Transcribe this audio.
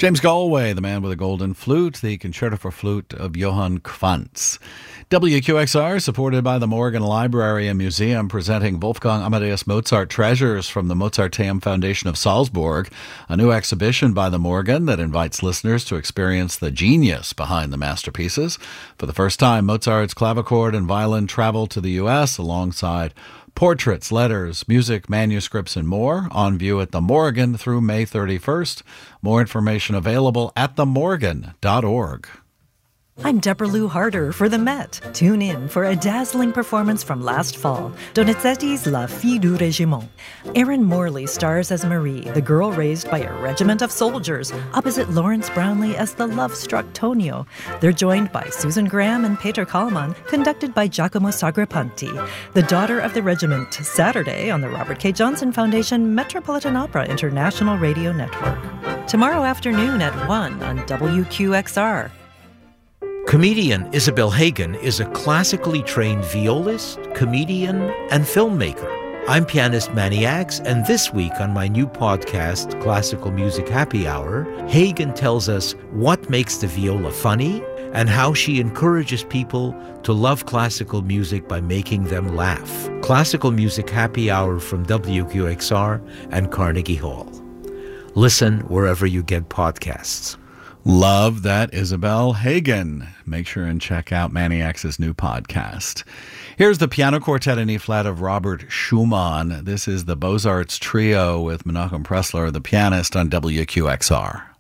James Galway, the man with a golden flute, the Concerto for Flute of Johann Quantz. WQXR, supported by the Morgan Library and Museum, presenting Wolfgang Amadeus Mozart Treasures from the Mozarteum Foundation of Salzburg, a new exhibition by the Morgan that invites listeners to experience the genius behind the masterpieces. For the first time, Mozart's clavichord and violin travel to the U.S. alongside portraits, letters, music, manuscripts, and more, on view at the Morgan through May 31st. More information available at themorgan.org. I'm Deborah Lou Harder for the Met. Tune in for a dazzling performance from last fall, Donizetti's La Fille du Régiment. Erin Morley stars as Marie, the girl raised by a regiment of soldiers, opposite Lawrence Brownlee as the love-struck Tonio. They're joined by Susan Graham and Peter Kallman, conducted by Giacomo Sagrapanti. The Daughter of the Regiment, Saturday on the Robert K. Johnson Foundation Metropolitan Opera International Radio Network. Tomorrow afternoon at 1 on WQXR. Comedian Isabel Hagen is a classically trained violist, comedian, and filmmaker. I'm pianist Manny Axe, and this week on my new podcast, Classical Music Happy Hour, Hagen tells us what makes the viola funny and how she encourages people to love classical music by making them laugh. Classical Music Happy Hour from WQXR and Carnegie Hall. Listen wherever you get podcasts. Love that, Isabel Hagen. Make sure and check out Manny Axe's new podcast. Here's the piano quartet in E-flat of Robert Schumann. This is the Beaux-Arts Trio with Menachem Pressler, the pianist, on WQXR.